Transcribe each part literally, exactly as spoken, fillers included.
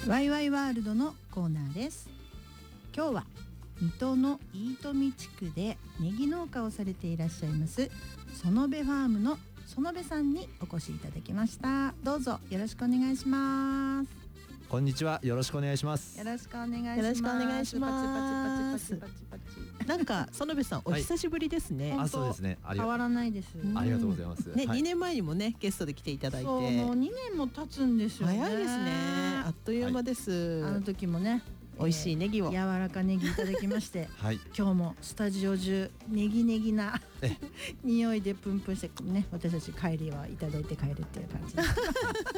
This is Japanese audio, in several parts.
ワイワイワールドのコーナーです。今日は水戸の飯富地区でネギ農家をされていらっしゃいます園部ファームの園部さんにお越しいただきました。どうぞよろしくお願いします。 こんにちは、よろしくお願いします。 よろしくお願いします。 よろしくお願いします。 パチパチパチパチパチパチ。 なんか園部さん、お久しぶりですね。 あ、そうですね。あり変わらないです。 ありがとうございます。 ね、にねんまえにもねゲストで来ていただいて、 そうもうにねんも経つんですよね。 早いですね。あっという間です。 あの時もね、 美味しいネギを、 柔らかネギいただきまして、 はい、 今日もスタジオ中ネギネギな匂いでプンプンしてね、私たち帰りはいただいて帰るっていう感じです。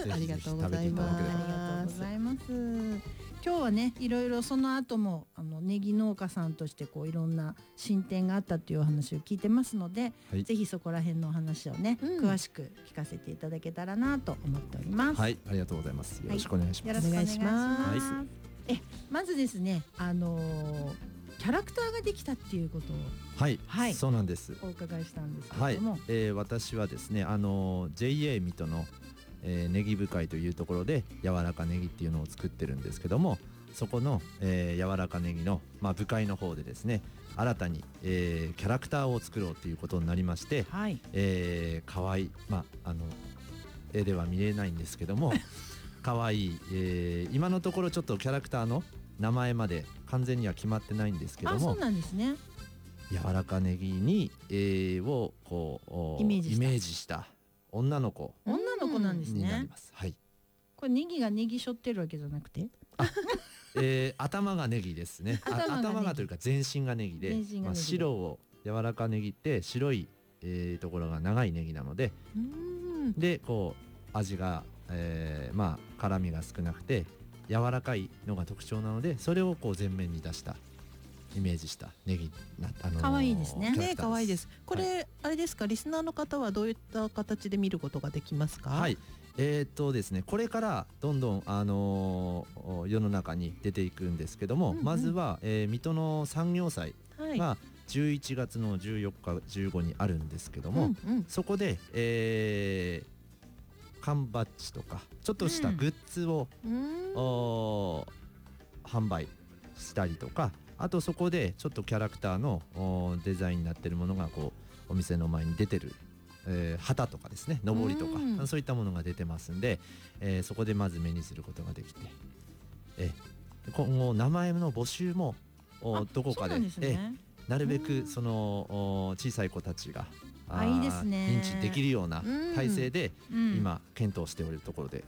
ありがとうございます。 ありがとうございます。今日はね、いろいろその後もあのネギ農家さんとしてこういろんな進展があったっていうお話を聞いてますので、はい、ぜひそこら辺のお話をね、うん、詳しく聞かせていただけたらなと思っております。 はい、ありがとうございます。よろしくお願いします。 はい、よろしくお願いします。 はい、 えまずですね、あのー、キャラクターができたっていうことをはい、はい、そうなんです。 お伺いしたんですけれども、 はい、えー、私はですね、あのー、ジェイエー 水戸の、えー、ネギ部会というところで柔らかネギっていうのを作ってるんですけども、そこの、えー、柔らかネギの、まあ、部会の方でですね、新たに、えー、キャラクターを作ろうということになりまして、はい、えー、かわいい、まあ、あの絵では見れないんですけどもかわいい、えー、今のところちょっとキャラクターの名前まで完全には決まってないんですけども、 あ、そうなんですね。 柔らかネギに、えー、をこうイメージした、イメージした女の子女の子なんですね。 になります。はい、 これネギがネギ背負ってるわけじゃなくて、 あ、えー、頭がネギですね。頭が, 頭がというか全身がネギで、ネギまあ、白を柔らかネギって白い、えー、ところが長いネギなので、うん、でこう味が、えー、まあ辛みが少なくて柔らかいのが特徴なので、それをこう前面に出したイメージしたネギな、あのー、 かわいいですね。 ね、かわいいです。これ、はい、あれですか、リスナーの方はどういった形で見ることができますか？ はい、えーっとですね、これからどんどん、あのー、世の中に出ていくんですけども、うんうん、まずは、えー、水戸の産業祭がじゅういちがつのじゅうよっかじゅうごにあるんですけども、うんうん、そこで、えー、缶バッジとかちょっとしたグッズを、うん、販売したりとか、あとそこでちょっとキャラクターのデザインになっているものがこうお店の前に出てる、えー、旗とかですね、上りとか、うん、そういったものが出てますんで、えー、そこでまず目にすることができて、えー、今後名前の募集もどこかで、 ね、 えー、なるべくその小さい子たちがあいいですね、 認知できるような体制で今検討しておるところです。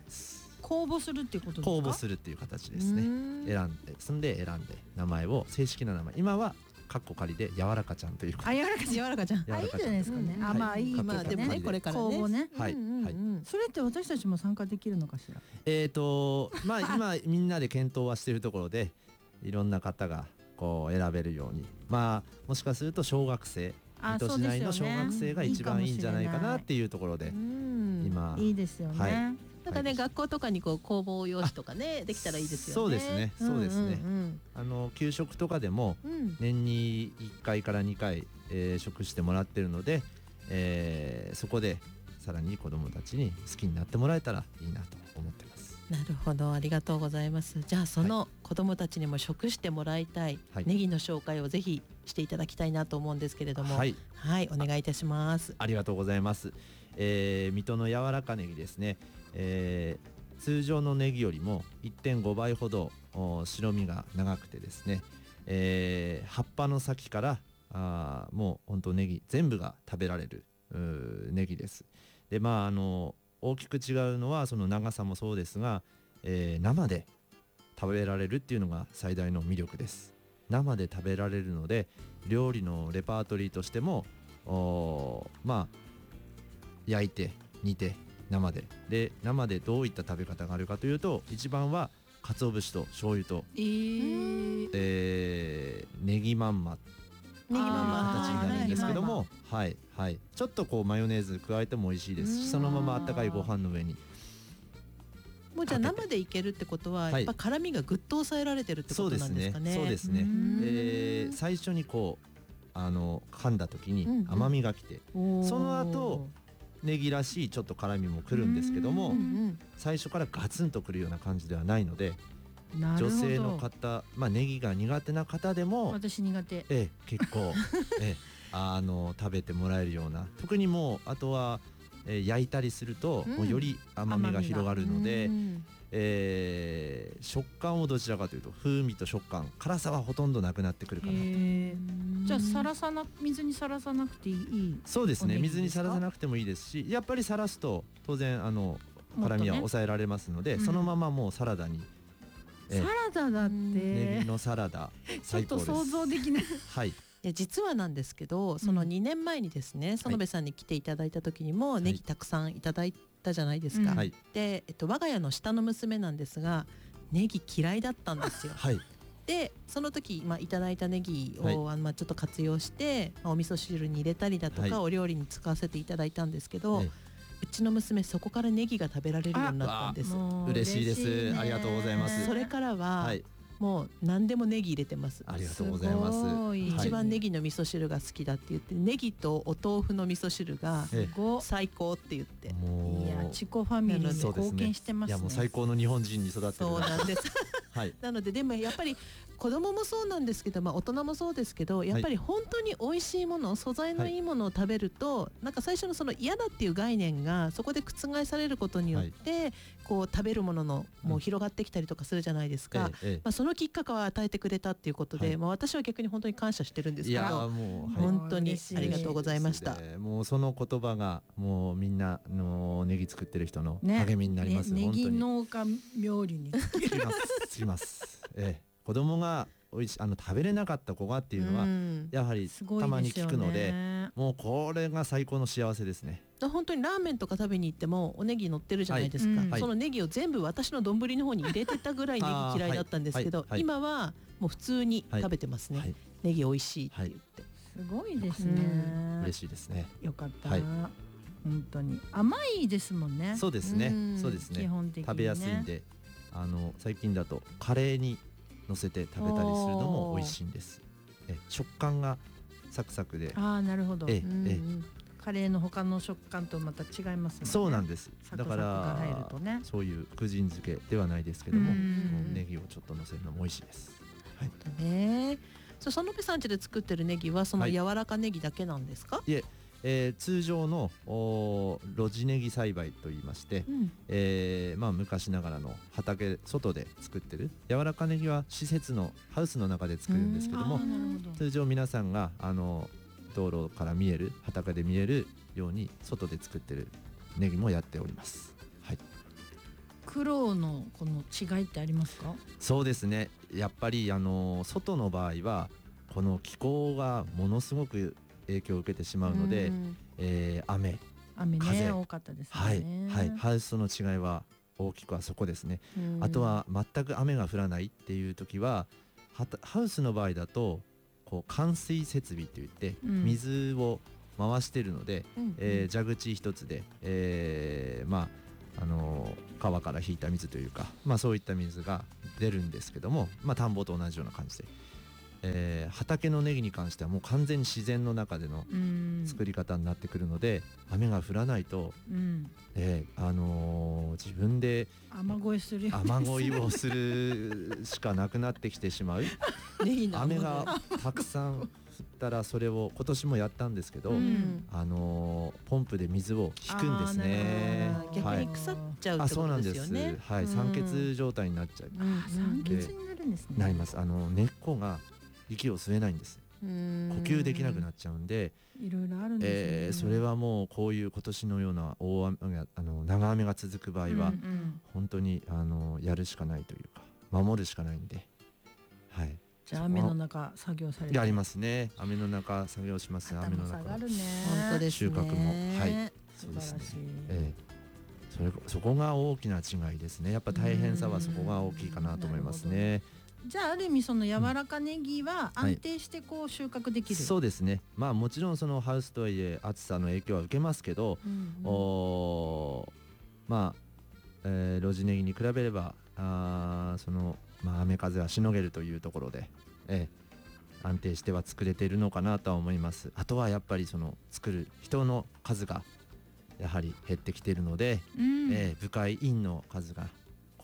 公募するっていうことですか？ 公募するっていう形ですね。選んで、そんで選んで名前を、正式な名前、今はカッコ仮で柔らかちゃんというか、 あ、柔らかちゃん、柔らかちゃん、あ、いいじゃないですかね。あ、まあいい、まあでもね、これからね、公募ね。 はいはい。 それって私たちも参加できるのかしら？ えっとまあ今みんなで検討はしているところで、いろんな方がこう選べるように、まあもしかすると小学生、水戸市内の小学生が一番いいんじゃないかなっていうところで、今いいですよね。 なんかね、学校とかにこう公募用紙とかねできたらいいですよね。 そうですね、そうですね。あの給食とかでも年にいっかいからにかい、えー、食してもらってるので、えー、そこでさらに子どもたちに好きになってもらえたらいいなと思ってます。 なるほど、ありがとうございます。じゃあその子どもたちにも食してもらいたい、はい、ネギの紹介をぜひしていただきたいなと思うんですけれども、はい、はい、お願いいたします。 あ、ありがとうございます。えー、水戸の柔らかネギですね、えー、通常のネギよりも いってんご 倍ほど白身が長くてですね、えー、葉っぱの先からあもう本当ネギ全部が食べられるネギです。で、まああの大きく違うのはその長さもそうですが、えー、生で食べられるっていうのが最大の魅力です。生で食べられるので、料理のレパートリーとしてもまあ焼いて煮て生でで生でどういった食べ方があるかというと、一番は鰹節と醤油と、えーえー、ネギまんまネギまんま形になるんですけども、はいはい、ちょっとこうマヨネーズ加えても美味しいですし、そのままあったかいご飯の上にもうじゃあ生でいけるってことは、やっぱ辛みがぐっと抑えられてるってことなんですかね。 そうですね、そうですね。えー、最初にこうあの噛んだ時に甘みがきて、うんうん、その後ネギらしいちょっと辛みもくるんですけども、最初からガツンとくるような感じではないので、 女性の方、まあ、ネギが苦手な方でも私苦手、 え結構えあの食べてもらえるような、特にもうあとは、え焼いたりすると、うん、もうより甘みが広がるので、えー、食感をどちらかというと風味と食感、辛さはほとんどなくなってくるかなと。 じゃあさらさな水にさらさなくていい？ そうですね、水にさらさなくてもいいですし、やっぱりさらすと当然あの辛みは抑えられますので、ね、そのままもうサラダに、 うん、サラダだってネギのサラダ最高です。 ちょっと想像できないはいで実はなんですけど、そのにねんまえにですね、園部さんに来ていただいた時にもネギたくさんいただいたじゃないですか、はい、で、えっと、我が家の下の娘なんですがネギ嫌いだったんですよ、はい、でその時、まあ、いただいたネギを、はい、まあ、ちょっと活用して、まあ、お味噌汁に入れたりだとか、はい、お料理に使わせていただいたんですけど、はい、うちの娘そこからネギが食べられるようになったんです。 嬉しいです。ありがとうございます。 それからは、はい、もう何でもネギ入れてます。 ありがとうございます。 一番ネギの味噌汁が好きだって言って、ネギとお豆腐の味噌汁が最高って言って、 いやチコファミリーに貢献してますね。 いやもう最高の日本人に育ってる。 そうなんですはい、なのででもやっぱり子供もそうなんですけど、まあ、大人もそうですけど、やっぱり本当に美味しいもの、素材のいいものを食べると、はい、なんか最初のその嫌だっていう概念がそこで覆されることによって、はい、こう食べるもののもう広がってきたりとかするじゃないですか、うんええまあ、そのきっかけを与えてくれたっていうことで、はい、まあ、私は逆に本当に感謝してるんですけど、いやもう、はい、本当にありがとうございました。 もうその言葉がもうみんなのネギ作ってる人の励みになります、 ねね、ネギ農家冥利につきますつきます、ええ、子供がおいしあの食べれなかった子がっていうのは、うん、やはりたまに聞くので、もうこれが最高の幸せですね。 本当にラーメンとか食べに行ってもおネギ乗ってるじゃないですか、はい、そのネギを全部私の丼の方に入れてたぐらいネギ嫌いだったんですけど、はいはいはい、今はもう普通に食べてますね、はい、ネギ美味しいって言って、 すごいですね、 うん、嬉しいですね。 よかった、はい、本当に甘いですもんね。 そうですね、そうですね、基本的にね、食べやすいんで、あの最近だとカレーに乗せて食べたりするのも美味しいんです。え食感がサクサクで、 ああなるほど、ええカレーの他の食感とまた違いますもんね。 そうなんです。だから、ね、そういう福神漬けではないですけども、ネギをちょっと乗せるのも美味しいです。 はい、ね、そう園部さん家で作ってるネギはその柔らかネギだけなんですか？ はい、いええー、通常の露地ネギ栽培といいまして、うんえーまあ、昔ながらの畑外で作ってる柔らかネギは施設のハウスの中で作るんですけども、通常皆さんがあの道路から見える畑で見えるように外で作ってるネギもやっております。はい、 苦労のこの違いってありますか？ そうですね、やっぱりあの外の場合はこの気候がものすごく影響を受けてしまうので、うんえー、雨、 雨ね、 風多かったですね。 はいはい、ハウスの違いは大きくはそこですね。あとは全く雨が降らないっていう時は、ハウスの場合だとこう冠水設備といって水を回しているので、うんえー、蛇口一つで、えー、まああのー、川から引いた水というか、まあ、そういった水が出るんですけども、まあ、田んぼと同じような感じで。えー、畑のネギに関してはもう完全に自然の中での作り方になってくるので、雨が降らないと、うんえーあのー、自分で雨乞いする雨乞いをするしかなくなってきてしまう雨がたくさん降ったらそれを今年もやったんですけど、うん、あのー、ポンプで水を引くんですね。 逆に腐っちゃうってことですよね。 はい、はい、酸欠状態になっちゃう、うん、 酸欠になるんですね。 なります。あの根っこが息を吸えないんです。呼吸できなくなっちゃうんで、 いろいろあるんですね、 えー、それはもうこういう今年のような大雨があの長雨が続く場合は、うんうん、本当にあのやるしかないというか守るしかないんで、はい、 じゃあ雨の中作業されてやりますね。雨の中作業しますね。雨の中下がるね、 本当ですね、 収穫もはいそうですね、えー、それそこが大きな違いですね。やっぱ大変さはそこが大きいかなと思いますね。 じゃあある意味その柔らかネギは安定してこう収穫できる、 うんはい、そうですね。まあもちろんそのハウスとはいえ暑さの影響は受けますけど、うんうん、おまあ、えー、露地ネギに比べればあその、まあ、雨風はしのげるというところで、えー、安定しては作れているのかなとは思います。あとはやっぱりその作る人の数がやはり減ってきているので、うんえー、部会員の数が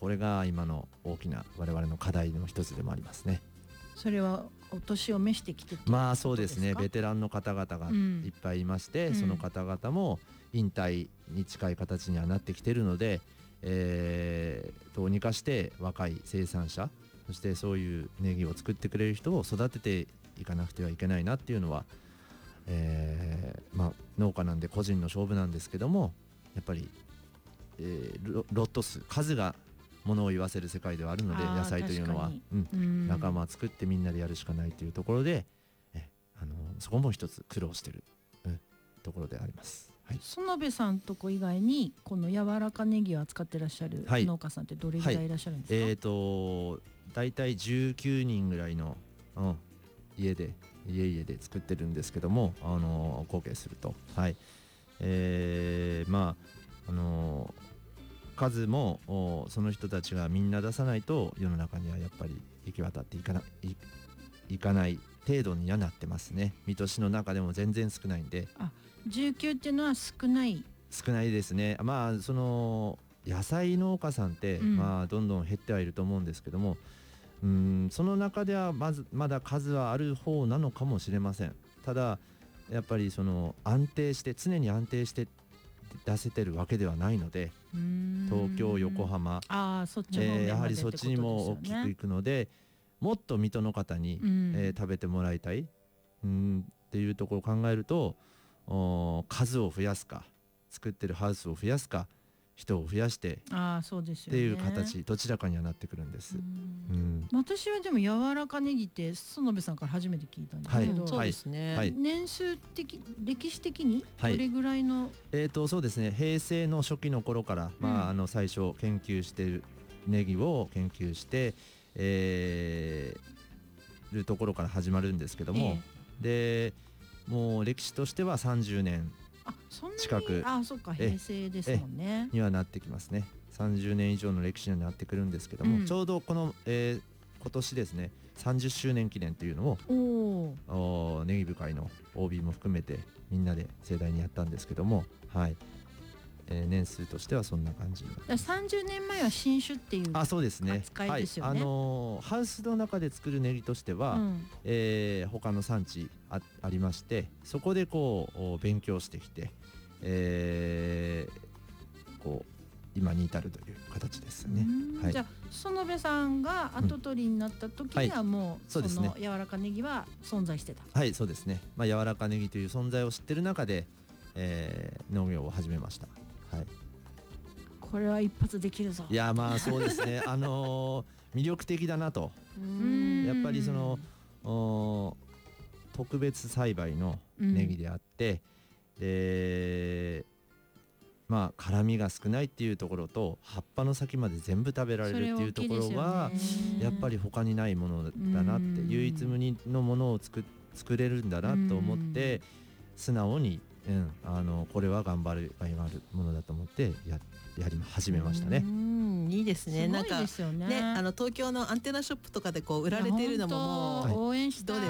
これが今の大きな我々の課題の一つでもありますね。 それはお年を召してきてっていうことですか？ まあそうですね、ベテランの方々がいっぱいいまして、うん、その方々も引退に近い形にはなってきているので、えー、どうにかして若い生産者、そしてそういうネギを作ってくれる人を育てていかなくてはいけないなっていうのは、えーまあ、農家なんで個人の勝負なんですけども、やっぱり、えー、ロ, ロット数数がものを言わせる世界ではあるので、野菜というのは、うんうん、仲間を作ってみんなでやるしかないというところで、えあのそこも一つ苦労している、うん、ところであります。はい、 園部さんとこ以外にこの柔らかネギを扱ってらっしゃる農家さんってどれぐらいいらっしゃるんですか？ はいはい、えーとだいたいじゅうきゅうにんぐらいの、うん、家で家々で作ってるんですけども、あの合計すると、はい、えー、まああの数もその人たちがみんな出さないと世の中にはやっぱり行き渡っていかない、いかない程度にはなってますね。水戸市の中でも全然少ないんで。 あ、じゅうきゅうっていうのは少ない少ないですね。まあその野菜農家さんって、うん、まあどんどん減ってはいると思うんですけども、うーんその中ではまずまだ数はある方なのかもしれません。ただやっぱりその安定して常に安定して出せてるわけではないので、東京横浜、 あそっちの方面までってことですよね。 えー、やはりそっちにも大きくいくので、もっと水戸の方に、うんえー、食べてもらいたい、うん、っていうところを考えると、数を増やすか作ってるハウスを増やすか人を増やしてあそうですよ、 ね、っていう形どちらかにはなってくるんです。うんうん、 私はでも柔らかネギって園部さんから初めて聞いたんですけど、 はい、そうですね、 はい、年数的歴史的にどれぐらいの、はい、 えーとそうですね、平成の初期の頃から、うんまあ、あの最初研究しているネギを研究して、えー、るところから始まるんですけども、えー、でもう歴史としてはさんじゅうねん近く、 あ、そっか平成ですもんねにはなってきますね。さんじゅうねん以上の歴史にはなってくるんですけども、うん、ちょうどこの、えー、今年ですねさんじゅっしゅうねん記念というのをおネギ部会の オービー も含めてみんなで盛大にやったんですけども、はいえー、年数としてはそんな感じ。 さんじゅうねんまえは新種っていう扱いですよね。 はい、あのー、ハウスの中で作るネギとしては、うんえー、他の産地 あ, ありまして、そこでこう勉強してきて、えー、こう今に至るという形ですね。はい、 じゃあ園部さんが跡取りになった時にはもう、うんはい、その柔らかネギは存在してた。 はいそうですね、まあ、柔らかネギという存在を知ってる中で、えー、農業を始めました。はい、 これは一発できるぞ。 いやまあそうですねあのー、魅力的だなと。やっぱりその特別栽培のネギであって、うん、でまあ辛みが少ないっていうところと葉っぱの先まで全部食べられるっていうところは、やっぱり他にないものだなって、唯一無二のものを作作れるんだなと思って素直に、うん、あのこれは頑張るがいがあるものだと思ってややり始めましたね。 うんいいですね。 すごいですよね。 なんかね、あの東京のアンテナショップとかでこう売られているのももう応援したい。